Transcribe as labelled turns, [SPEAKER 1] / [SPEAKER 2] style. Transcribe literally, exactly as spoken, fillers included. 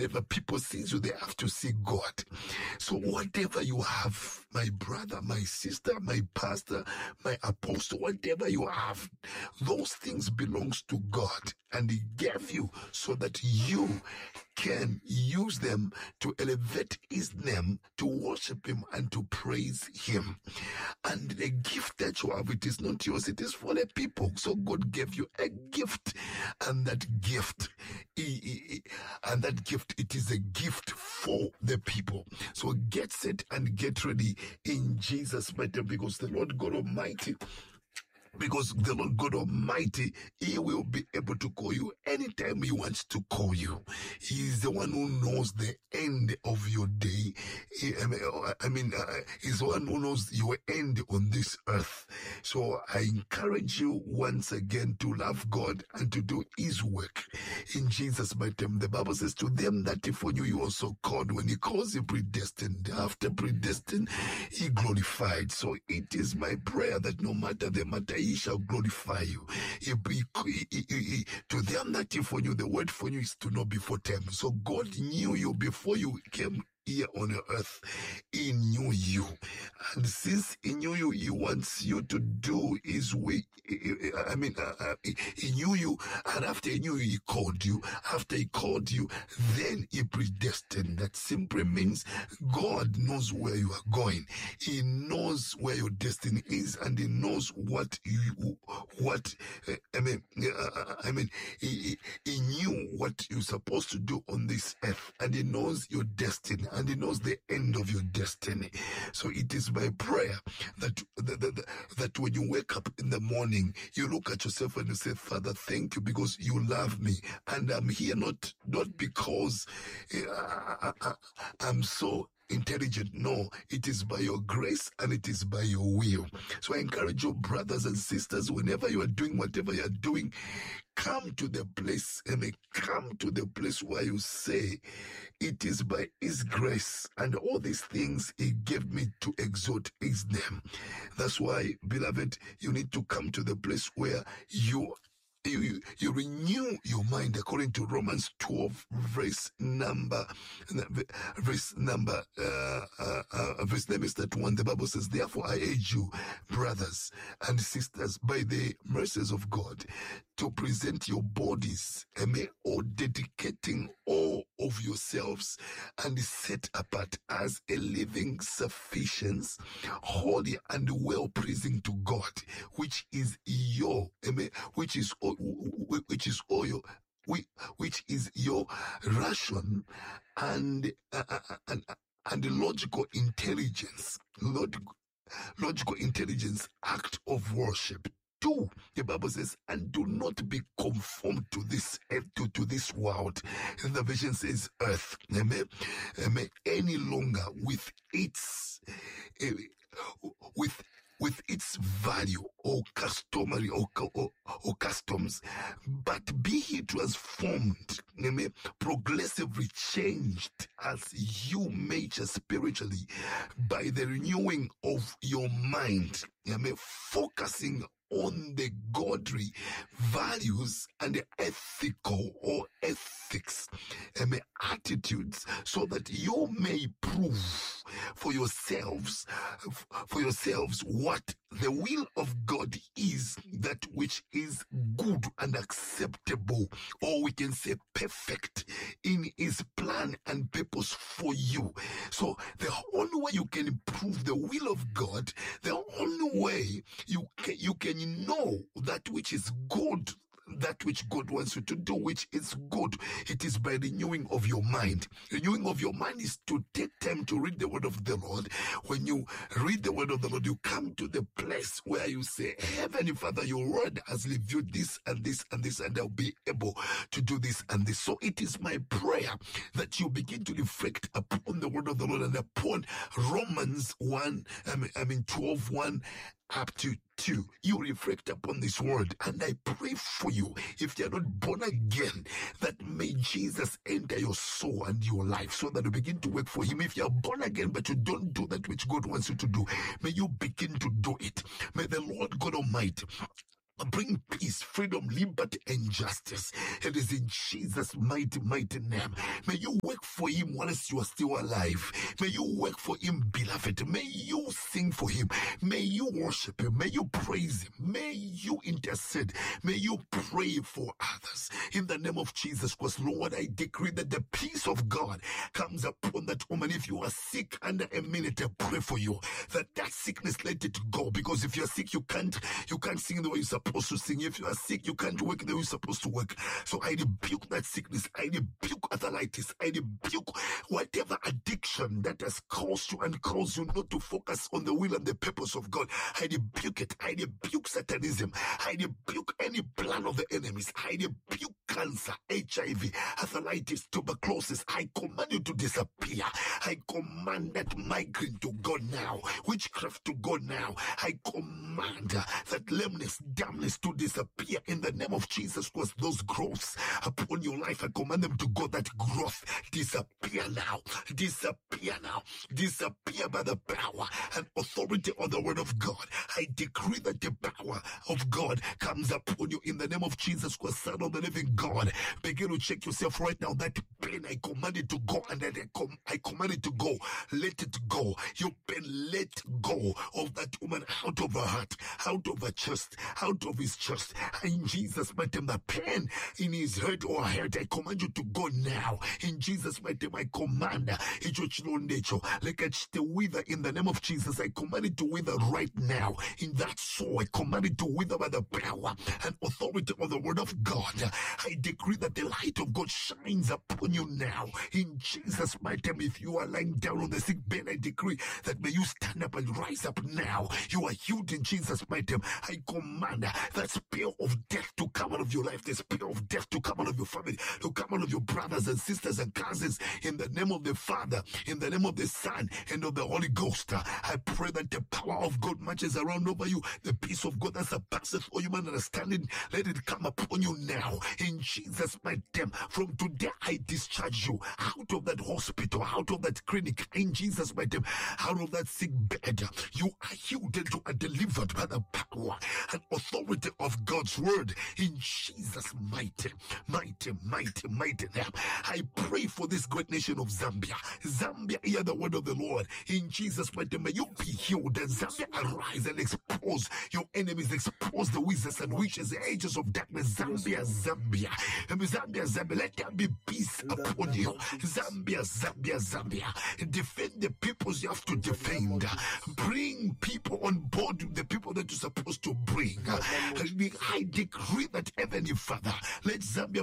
[SPEAKER 1] whenever people see you, they have to see God. So whatever you have, my brother, my sister, my pastor, my apostle, whatever you have, those things belongs to God, and He gave you so that you can use them to elevate His name, to worship Him, and to praise Him. And the gift that you have, it is not yours, it is for the people. So God gave you a gift, and that gift, and that gift, it is a gift for the people. So get set and get ready in Jesus' mighty name, because the Lord God Almighty Because the Lord God Almighty, He will be able to call you anytime He wants to call you. He is the one who knows the end of your day. He, I mean, I mean uh, He's the one who knows your end on this earth. So I encourage you once again to love God and to do His work in Jesus' mighty name. The Bible says, to them that He foreknew, you also called. When He calls, He predestined. After predestined, He glorified. So it is my prayer that no matter the matter, He shall glorify you. He be, he, he, he, to them that He foreknew, the word for you is to know before time. So God knew you before you came here on the earth. He knew you, and since He knew you, He wants you to do His way. I mean, uh, He knew you, and after He knew you, He called you. After He called you, then He predestined. That simply means God knows where you are going. He knows where your destiny is, and He knows what you, what uh, I mean. Uh, I mean, he, he knew what you're supposed to do on this earth, and He knows your destiny, and He knows the end of your destiny. So it is my prayer that, that, that, that when you wake up in the morning, you look at yourself and you say, Father, thank you because you love me. And I'm here not, not because uh, I, I, I'm so intelligent. No, it is by your grace and it is by your will. So I encourage you, brothers and sisters, whenever you are doing whatever you are doing, come to the place, and come to the place where you say, it is by His grace and all these things He gave me to exalt His name. That's why, beloved, you need to come to the place where you You, you, you renew your mind according to Romans twelve, verse number, verse number, uh, uh, uh, verse number is that one. The Bible says, therefore I urge you, brothers and sisters, by the mercies of God, to present your bodies, amen, or dedicating all of yourselves and set apart as a living sufficiency, holy and well-pleasing to God, which is your, amen, which is all, which is all your, which is your ration and uh, and and logical intelligence, logical, logical intelligence act of worship. Do, the Bible says, and do not be conformed to this earth, to, to this world. And the vision says earth, amen, amen, any longer with its uh, with with its value or customary or, or, or customs, but be ye transformed, amen, progressively changed as you measure spiritually by the renewing of your mind, amen, focusing on the godly values and the ethical or ethics and attitudes, so that you may prove for yourselves, for yourselves what the will of God is, that which is good and acceptable, or we can say perfect in His plan and purpose for you. So the only way you can prove the will of God, the only way you can, you can know that which is good, that which God wants you to do, which is good, it is by renewing of your mind. Renewing of your mind is to take time to read the word of the Lord. When you read the word of the Lord, you come to the place where you say, Heavenly Father, your word has revealed this and this and this, and I'll be able to do this and this. So it is my prayer that you begin to reflect upon the word of the Lord and upon Romans one, I mean, I mean twelve one up to two. You reflect upon this word, and I pray for you, if you are not born again, that may Jesus enter your soul and your life, so that you begin to work for Him. If you are born again but you don't do that which God wants you to do, may you begin to do it. May the Lord God Almighty bring peace, freedom, liberty, and justice. It is in Jesus' mighty, mighty name. May you work for him whilst you are still alive. May you work for him, beloved. May you sing for him. May you worship him. May you praise him. May you intercede. May you pray for others. In the name of Jesus Christ, Lord, I decree that the peace of God comes upon that woman. If you are sick under a minute, I pray for you that that sickness, let it go. Because if you're sick, you can't, you can't sing the way you're supposed to sing. If you are sick, you can't work the way you're supposed to work. So I rebuke that sickness. I rebuke arthritis. I rebuke whatever addiction that has caused you and caused you not to focus on the will and the purpose of God. I rebuke it. I rebuke satanism. I rebuke any plan of the enemies. I rebuke cancer, H I V, arthritis, tuberculosis. I command you to disappear. I command that migraine to go now. Witchcraft to go now. I command uh, that lameness, dumbness to disappear in the name of Jesus Christ. Those growths upon your life, I command them to go. That growth disappear now. Disappear now. Disappear by the power and authority of the word of God. I decree that the power of God comes upon you in the name of Jesus Christ, Son of the living God. Begin to check yourself right now. That pain, I command it to go, and then I, com- I command it to go. Let it go. Your pain, let go of that woman out of her heart, out of her chest, out of his chest. In Jesus' mighty name, the pain in his head or head, I command you to go now. In Jesus' mighty name, I command it to wither in the name of Jesus. I command it to wither right now. In that soul, I command it to wither by the power and authority of the word of God. I decree that the light of God shines upon you now. In Jesus' mighty name, if you are lying down on the sick bed, I decree that may you stand up and rise up now. You are healed in Jesus' mighty name. I command that spirit of death to come out of your life, the spirit of death to come out of your family, to come out of your brothers and sisters and cousins, in the name of the Father, in the name of the Son, and of the Holy Ghost. I pray that the power of God marches around over you, the peace of God that surpasses all human understanding, let it come upon you now. In Jesus' mighty name, from today I discharge you out of that hospital, out of that clinic, in Jesus' mighty name, out of that sick bed. You are healed and you are delivered by the power and authority of God's word. In Jesus' mighty, mighty, mighty, mighty name, I pray for this great nation of Zambia. Zambia, hear the word of the Lord. In Jesus' mighty name, may you be healed. And Zambia, arise and expose your enemies, expose the wizards and witches, the agents of darkness. Zambia, Zambia, Zambia, Zambia, let there be peace upon you. Zambia, Zambia, Zambia, defend the peoples you have to defend. Bring people on board, the people that you're supposed to bring. I decree that, Heavenly Father, let Zambia